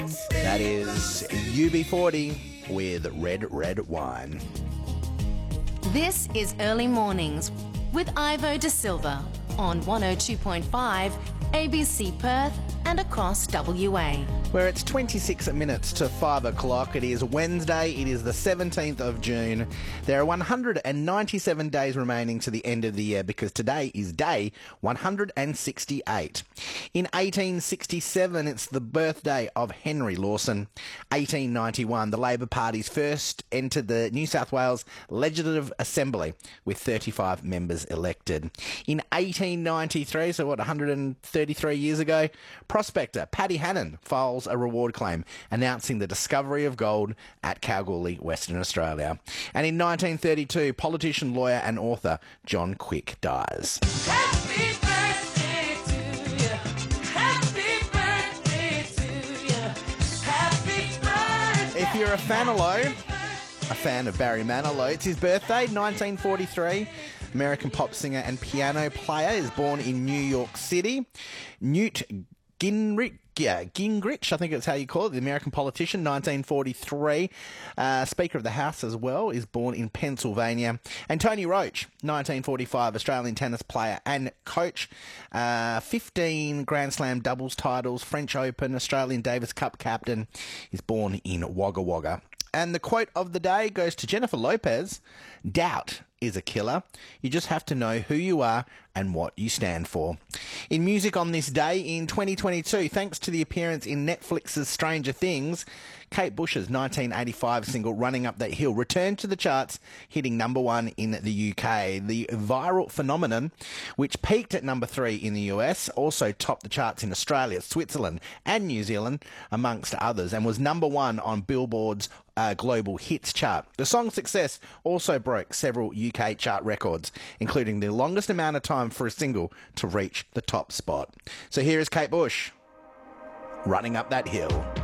That is UB40 with Red Red Wine. This is Early Mornings with Ivo De Silva on 102.5 ABC Perth and across WA. Where it's 26 minutes to 5 o'clock. It is Wednesday. It is the 17th of June. There are 197 days remaining to the end of the year because today is day 168. In 1867, it's the birthday of Henry Lawson. 1891, the Labor Party's first entered the New South Wales Legislative Assembly with 35 members elected. In 1893, so 133 years ago, prospector Paddy Hannon files a reward claim announcing the discovery of gold at Kalgoorlie, Western Australia. And in 1932, politician, lawyer and author John Quick dies. Happy birthday to you. Happy birthday to you. Happy birthday. If you're a Fanalo, a fan of Barry Manilow, it's his birthday, 1943. American pop singer and piano player, is born in New York City. Newt Gingrich, I think that's how you call it, the American politician, 1943. Speaker of the House as well, is born in Pennsylvania. And Tony Roach, 1945, Australian tennis player and coach. 15 Grand Slam doubles titles, French Open, Australian Davis Cup captain, is born in Wagga Wagga. And the quote of the day goes to Jennifer Lopez: doubt is a killer. You just have to know who you are and what you stand for. In music on this day in 2022, thanks to the appearance in Netflix's Stranger Things, Kate Bush's 1985 single Running Up That Hill returned to the charts, hitting number 1 in the UK. The viral phenomenon, which peaked at number 3 in the US, also topped the charts in Australia, Switzerland and New Zealand, amongst others, and was number 1 on Billboard's global hits chart. The song's success also broke several UK chart records, including the longest amount of time for a single to reach the top spot. So here is Kate Bush, Running Up That Hill.